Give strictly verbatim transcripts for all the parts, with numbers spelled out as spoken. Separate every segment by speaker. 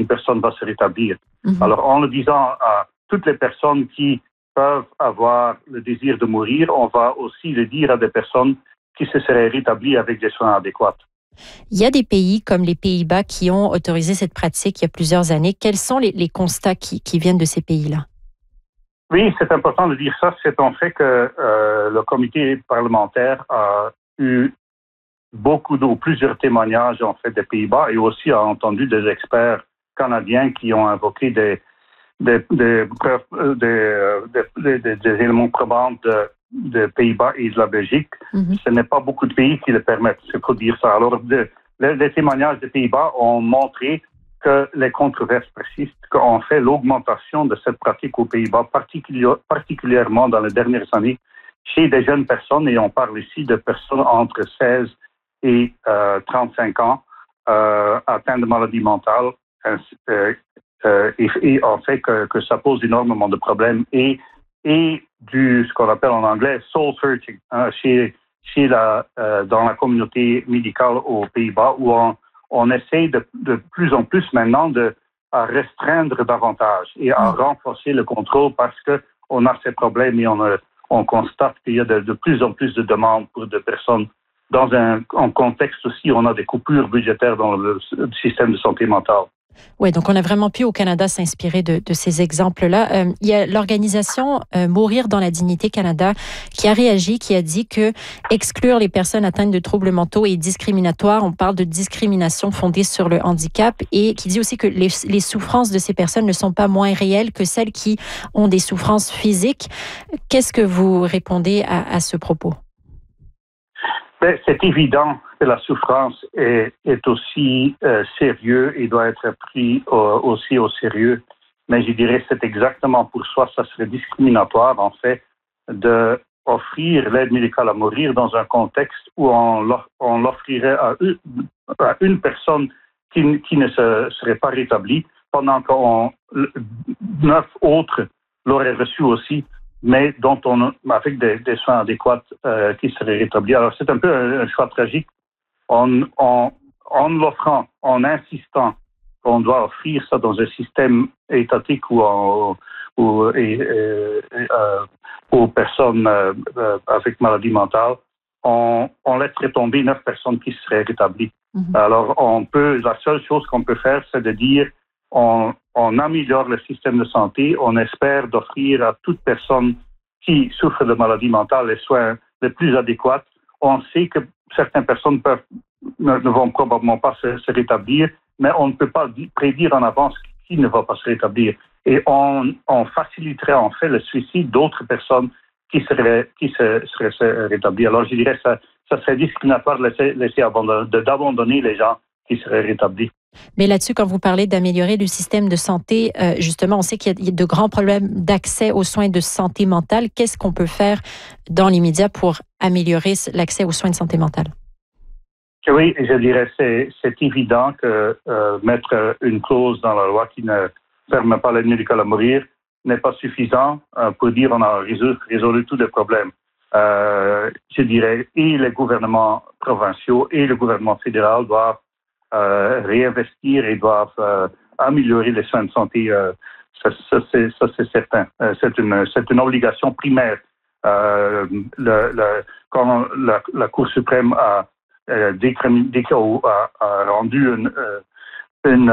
Speaker 1: personne va se rétablir.
Speaker 2: Mm-hmm.
Speaker 1: Alors, en le disant à toutes les personnes qui peuvent avoir le désir de mourir, on va aussi le dire à des personnes qui se seraient rétablies avec des soins adéquats.
Speaker 2: Il y a des pays comme les Pays-Bas qui ont autorisé cette pratique il y a plusieurs années. Quels sont les, les constats qui, qui viennent de ces pays-là?
Speaker 1: Oui, c'est important de dire ça. C'est en fait que euh, le comité parlementaire a eu beaucoup de, ou plusieurs témoignages en fait des Pays-Bas et aussi a entendu des experts canadiens qui ont invoqué des des des preuves, des, des, des, des éléments probants de, de Pays-Bas et de la Belgique. Mm-hmm. Ce n'est pas beaucoup de pays qui le permettent, c'est pour dire ça. Alors, de, les, les témoignages des Pays-Bas ont montré que les controverses persistent, qu'en fait l'augmentation de cette pratique aux Pays-Bas, particulier, particulièrement dans les dernières années, chez des jeunes personnes, et on parle ici de personnes entre seize et euh, trente-cinq ans, euh, atteintes de maladies mentales, euh, euh, et, et en fait que, que ça pose énormément de problèmes, et, et du ce qu'on appelle en anglais soul searching, hein, chez, chez la, euh, dans la communauté médicale aux Pays-Bas, où on On essaie de, de plus en plus maintenant de à restreindre davantage et à renforcer le contrôle parce que on a ces problèmes et on, a, on constate qu'il y a de, de plus en plus de demandes pour des personnes dans un, un contexte aussi où on a des coupures budgétaires dans le, le système de santé mentale.
Speaker 2: Oui, donc on a vraiment pu au Canada s'inspirer de, de ces exemples-là. Euh, il y a l'organisation euh, Mourir dans la dignité Canada qui a réagi, qui a dit que exclure les personnes atteintes de troubles mentaux est discriminatoire. On parle de discrimination fondée sur le handicap et qui dit aussi que les, les souffrances de ces personnes ne sont pas moins réelles que celles qui ont des souffrances physiques. Qu'est-ce que vous répondez à, à ce propos?
Speaker 1: Ben, c'est évident que la souffrance est, est aussi euh, sérieux et doit être pris euh, aussi au sérieux. Mais je dirais que c'est exactement pour soi, ça serait discriminatoire en fait de offrir l'aide médicale à mourir dans un contexte où on, on l'offrirait à une, à une personne qui, qui ne se, serait pas rétablie pendant qu'on neuf autres l'auraient reçu aussi, mais dont on avec des, des soins adéquats euh, qui seraient rétablis. Alors c'est un peu un, un choix tragique. En, en, en l'offrant, en insistant qu'on doit offrir ça dans un système étatique ou, en, ou et, et, euh, aux personnes euh, avec maladie mentale, on, on laisserait tomber neuf personnes qui seraient rétablies. Mm-hmm. Alors on peut, la seule chose qu'on peut faire, c'est de dire on, on améliore le système de santé, on espère d'offrir à toute personne qui souffre de maladie mentale les soins les plus adéquats. On sait que certaines personnes peuvent, ne, ne vont probablement pas se, se rétablir, mais on ne peut pas prédire en avance qui ne va pas se rétablir. Et on, on faciliterait en fait le suicide d'autres personnes qui seraient, qui se, seraient se rétablir. Alors je dirais que ça, ça serait discriminatoire de laisser, laisser abandonner, de, d'abandonner les gens qui seraient rétablis.
Speaker 2: Mais là-dessus, quand vous parlez d'améliorer le système de santé, euh, justement, on sait qu'il y a de grands problèmes d'accès aux soins de santé mentale. Qu'est-ce qu'on peut faire dans l'immédiat pour améliorer l'accès aux soins de santé mentale?
Speaker 1: Oui, je dirais c'est c'est évident que euh, mettre une clause dans la loi qui ne permet pas l'aide médicale à mourir n'est pas suffisant euh, pour dire on a résolu, résolu tous les problèmes. Euh, je dirais et les gouvernements provinciaux et le gouvernement fédéral doivent Euh, réinvestir et doivent euh, améliorer les soins de santé. Euh, ça, ça, c'est, ça, c'est certain. Euh, c'est, une, c'est une obligation primaire. Euh, le, le, quand la, la Cour suprême a, euh, décrim, a, a rendu une, une,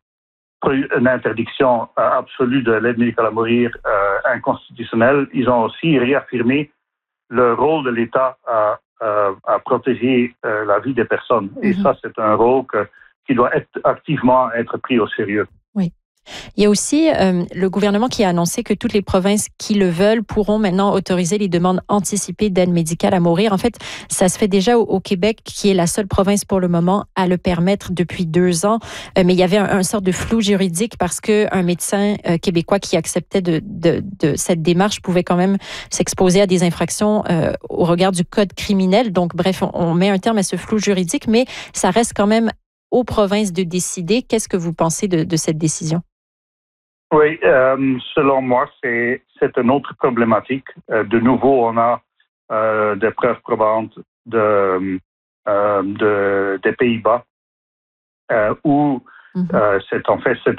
Speaker 1: une interdiction absolue de l'aide médicale à mourir euh, inconstitutionnelle, ils ont aussi réaffirmé le rôle de l'État à Euh, à protéger euh, la vie des personnes. Et mm-hmm. ça, c'est un rôle que, qui doit être, activement être pris au sérieux.
Speaker 2: Oui. Il y a aussi euh, le gouvernement qui a annoncé que toutes les provinces qui le veulent pourront maintenant autoriser les demandes anticipées d'aide médicale à mourir. En fait, ça se fait déjà au, au Québec, qui est la seule province pour le moment à le permettre depuis deux ans. Euh, mais il y avait un, un sort de flou juridique parce qu'un médecin euh, québécois qui acceptait de, de, de cette démarche pouvait quand même s'exposer à des infractions euh, au regard du code criminel. Donc, bref, on, on met un terme à ce flou juridique, mais ça reste quand même aux provinces de décider. Qu'est-ce que vous pensez de, de cette décision?
Speaker 1: Oui, euh, selon moi, c'est, c'est une autre problématique. Euh, de nouveau, on a euh, des preuves probantes de, euh, de, des Pays-Bas euh, où mm-hmm. euh, c'est en fait c'est